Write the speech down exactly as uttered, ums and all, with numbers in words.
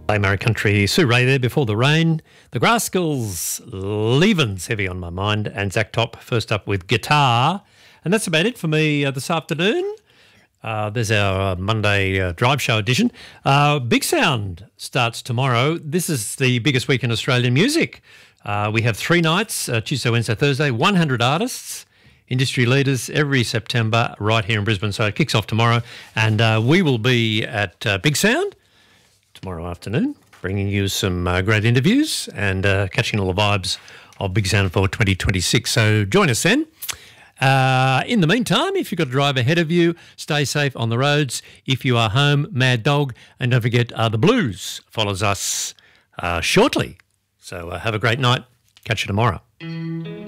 Hey, Murray Country, Sue Ray there before the rain. The Graskills, Leavens heavy on my mind, and Zach Top first up with Guitar. And that's about it for me uh, this afternoon. Uh, there's our uh, Monday uh, Drive Show edition. Uh, Big Sound starts tomorrow. This is the biggest week in Australian music. Uh, we have three nights, uh, Tuesday, Wednesday, Thursday, one hundred artists, industry leaders every September right here in Brisbane. So it kicks off tomorrow. And uh, we will be at uh, Big Sound tomorrow afternoon, bringing you some uh, great interviews and uh, catching all the vibes of Big Sound for twenty twenty-six. So join us then. Uh, in the meantime, if you've got a drive ahead of you, stay safe on the roads. If you are home, Mad Dog. And don't forget, uh, The Blues follows us uh, shortly. So uh, have a great night. Catch you tomorrow.